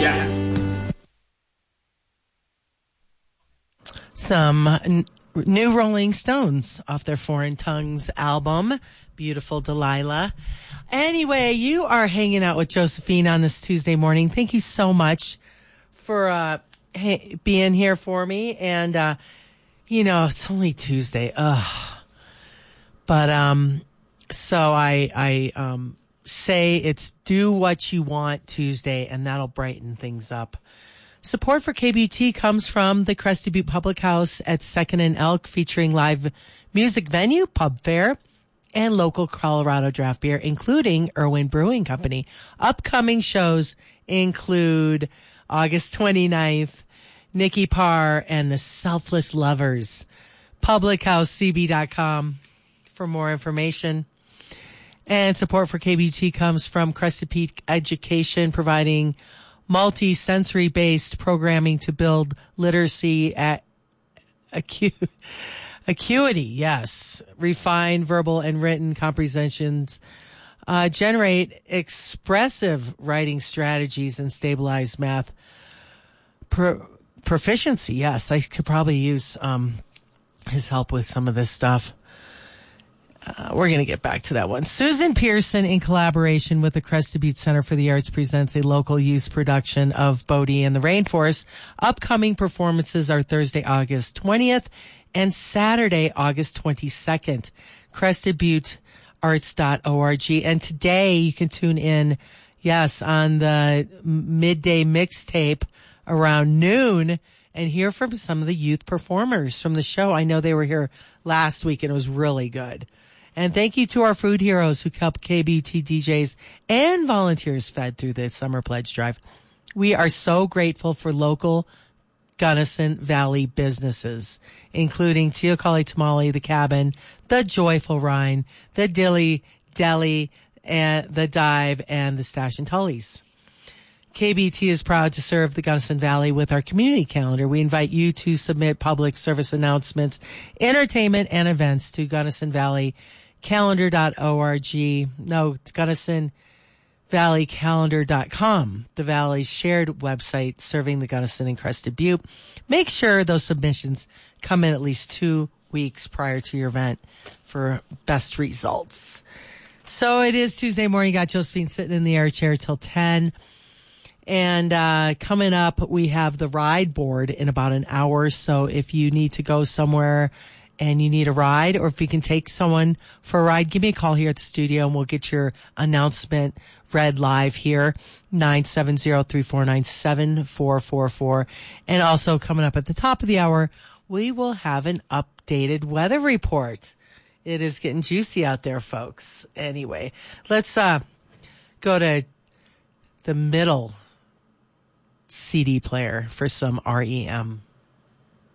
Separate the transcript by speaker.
Speaker 1: Some new Rolling Stones off their Foreign Tongues album, Beautiful Delilah. Anyway, you are hanging out with Josephine on this Tuesday morning. Thank you so much for being here for me. And, it's only Tuesday. But so I say it's Do What You Want Tuesday, and that'll brighten things up. Support for KBT comes from the Crested Butte Public House at 2nd and Elk, featuring live music venue, pub fare, and local Colorado draft beer, including Irwin Brewing Company. Upcoming shows include August 29th, Nikki Parr and the Selfless Lovers. PublicHouseCB.com for more information. And support for KBT comes from Crested Peak Education, providing multi-sensory-based programming to build literacy at acuity, yes. Refine verbal and written comprehensions, generate expressive writing strategies, and stabilize math proficiency. Yes, I could probably use his help with some of this stuff. We're going to get back to that one. Susan Pearson, in collaboration with the Crested Butte Center for the Arts, presents a local youth production of Bodie and the Rainforest. Upcoming performances are Thursday, August 20th and Saturday, August 22nd. CrestedButteArts.org. And today you can tune in, yes, on the midday mixtape around noon and hear from some of the youth performers from the show. I know they were here last week and it was really good. And thank you to our food heroes who help KBT DJs and volunteers fed through the Summer Pledge Drive. We are so grateful for local Gunnison Valley businesses, including Teocalli Tamale, The Cabin, The Joyful Rhine, The Dilly Deli, and The Dive, and The Stash and Tully's. KBT is proud to serve the Gunnison Valley with our community calendar. We invite you to submit public service announcements, entertainment, and events to Gunnison Valley calendar.org. No, it's GunnisonValleyCalendar.com, the Valley's shared website serving the Gunnison and Crested Butte. Make sure those submissions come in at least 2 weeks prior to your event for best results. So it is Tuesday morning. You got Josephine sitting in the air chair till 10. And coming up, we have the ride board in about an hour. So if you need to go somewhere and you need a ride, or if you can take someone for a ride, give me a call here at the studio and we'll get your announcement read live here, 970-349-7444. And also coming up at the top of the hour, we will have an updated weather report. It is getting juicy out there, folks. Anyway, let's go to the middle CD player for some REM.